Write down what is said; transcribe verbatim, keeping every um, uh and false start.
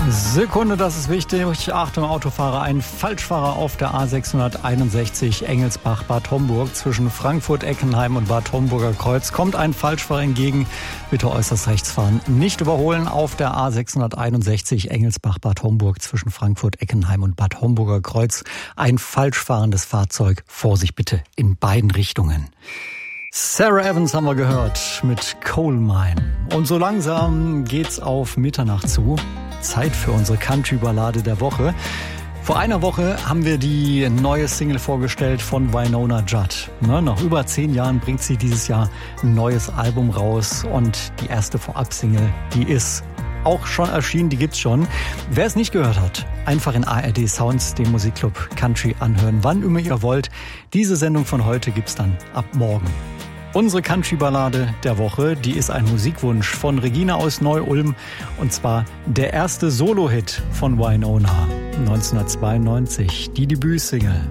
Sekunde, das ist wichtig. Achtung, Autofahrer, ein Falschfahrer auf der A sechshunderteinundsechzig Engelsbach-Bad Homburg zwischen Frankfurt-Eckenheim und Bad Homburger Kreuz. Kommt ein Falschfahrer entgegen, bitte äußerst rechts fahren. Nicht überholen auf der A sechshunderteinundsechzig Engelsbach-Bad Homburg zwischen Frankfurt-Eckenheim und Bad Homburger Kreuz. Ein falsch fahrendes Fahrzeug. Vorsicht bitte in beiden Richtungen. Sarah Evans haben wir gehört mit Coal Mine. Und so langsam geht's auf Mitternacht zu. Zeit für unsere Country-Ballade der Woche. Vor einer Woche haben wir die neue Single vorgestellt von Wynonna Judd. Ne, nach über zehn Jahren bringt sie dieses Jahr ein neues Album raus. Und die erste Vorab-Single, die ist auch schon erschienen, die gibt's schon. Wer es nicht gehört hat, einfach in A R D Sounds, den Musikclub Country anhören, wann immer ihr wollt. Diese Sendung von heute gibt's dann ab morgen. Unsere Country-Ballade der Woche, die ist ein Musikwunsch von Regina aus Neu-Ulm. Und zwar der erste Solo-Hit von Wynonna neunzehnhundertzweiundneunzig, die Debütsingle.